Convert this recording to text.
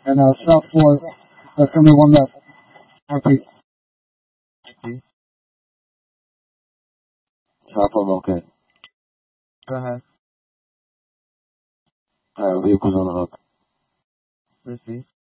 and South Florida. That's going to be one left. Repeat. South Florida, okay. Go ahead. Vehicles on the hook. Receive.